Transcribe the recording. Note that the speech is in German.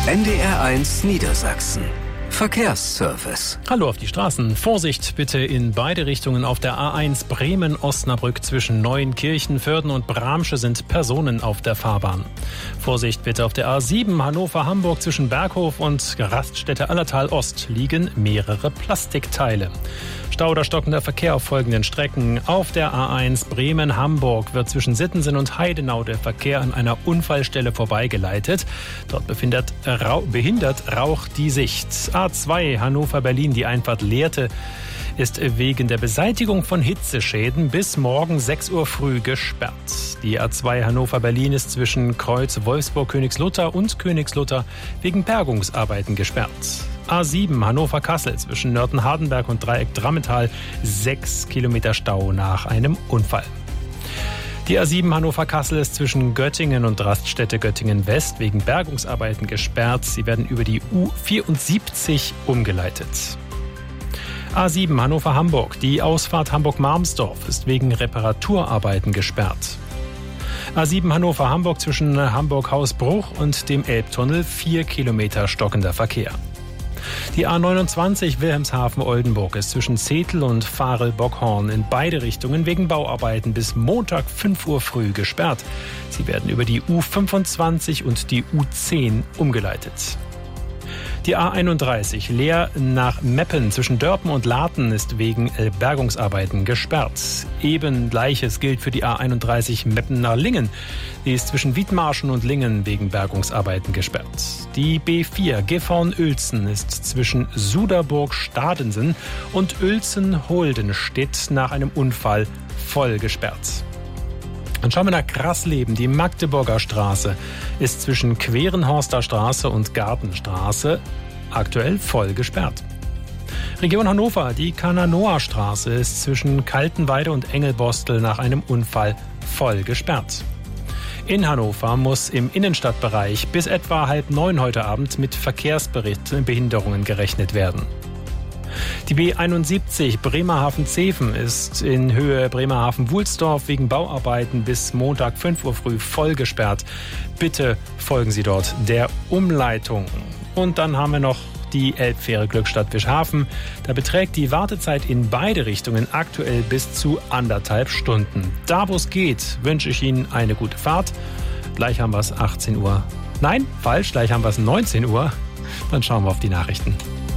NDR1 Niedersachsen. Verkehrsservice. Hallo auf die Straßen. Vorsicht bitte in beide Richtungen. Auf der A1 Bremen-Osnabrück zwischen Neuenkirchen, Vörden und Bramsche sind Personen auf der Fahrbahn. Vorsicht bitte auf der A7 Hannover-Hamburg zwischen Berghof und Raststätte Allertal-Ost liegen mehrere Plastikteile. Stau oder stockender Verkehr auf folgenden Strecken. Auf der A1 Bremen-Hamburg wird zwischen Sittensen und Heidenau der Verkehr an einer Unfallstelle vorbeigeleitet. Dort behindert Rauch die Sicht. A2 Hannover-Berlin, die Einfahrt Lehrte, ist wegen der Beseitigung von Hitzeschäden bis morgen 6 Uhr früh gesperrt. Die A2 Hannover-Berlin ist zwischen Kreuz Wolfsburg-Königslutter und Königslutter wegen Bergungsarbeiten gesperrt. A7 Hannover-Kassel zwischen Nörten-Hardenberg und Dreieck Drammetal 6 Kilometer Stau nach einem Unfall. Die A7 Hannover-Kassel ist zwischen Göttingen und Raststätte Göttingen-West wegen Bergungsarbeiten gesperrt. Sie werden über die U74 umgeleitet. A7 Hannover-Hamburg. Die Ausfahrt Hamburg-Marmsdorf ist wegen Reparaturarbeiten gesperrt. A7 Hannover-Hamburg zwischen Hamburg-Hausbruch und dem Elbtunnel 4 Kilometer stockender Verkehr. Die A29 Wilhelmshaven-Oldenburg ist zwischen Zetel und Varel-Bockhorn in beide Richtungen wegen Bauarbeiten bis Montag 5 Uhr früh gesperrt. Sie werden über die U25 und die U10 umgeleitet. Die A31 Leer nach Meppen zwischen Dörpen und Laten ist wegen Bergungsarbeiten gesperrt. Eben Gleiches gilt für die A31 Meppen nach Lingen. Die ist zwischen Wiedmarschen und Lingen wegen Bergungsarbeiten gesperrt. Die B4 Gifhorn-Uelzen ist zwischen Suderburg-Stadensen und Uelzen-Holdenstedt nach einem Unfall voll gesperrt. Dann schauen wir nach Grasleben. Die Magdeburger Straße ist zwischen Querenhorster Straße und Gartenstraße aktuell voll gesperrt. Region Hannover. Die Kananoa Straße ist zwischen Kaltenweide und Engelbostel nach einem Unfall voll gesperrt. In Hannover muss im Innenstadtbereich bis etwa 8:30 heute Abend mit Verkehrsbehinderungen gerechnet werden. Die B71 Bremerhaven-Zeven ist in Höhe Bremerhaven-Wulsdorf wegen Bauarbeiten bis Montag 5 Uhr früh voll gesperrt. Bitte folgen Sie dort der Umleitung. Und dann haben wir noch die Elbfähre Glückstadt-Wischhafen. Da beträgt die Wartezeit in beide Richtungen aktuell bis zu 1,5 Stunden. Da, wo es geht, wünsche ich Ihnen eine gute Fahrt. Gleich haben wir es 18 Uhr. Nein, falsch, gleich haben wir es 19 Uhr. Dann schauen wir auf die Nachrichten.